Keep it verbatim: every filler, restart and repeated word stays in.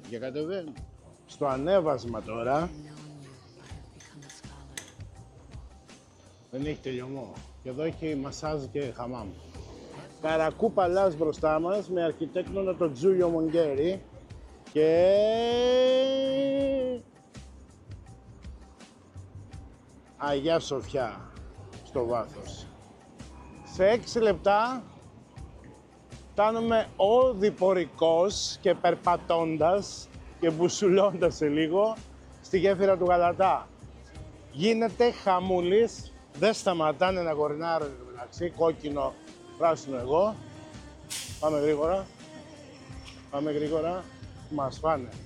Και κατεβαίνω. Στο ανέβασμα τώρα. Δεν έχει τελειωμό. Και εδώ έχει μασάζ και χαμάμ. Καρακού Παλάς μπροστά μας με αρχιτέκτονα τον Τζούλιο Μονγκέρι. Και... Αγιά Σοφιά στο βάθος. Σε έξι λεπτά φτάνουμε οδηπορικός και περπατώντας και μπουσουλώντας σε λίγο στη γέφυρα του Γαλατά. Γίνεται χαμούλης, δεν σταματάνε να κορνάρουν μεταξύ, κόκκινο, πράσινο εγώ. Πάμε γρήγορα, πάμε γρήγορα, μας φάνε.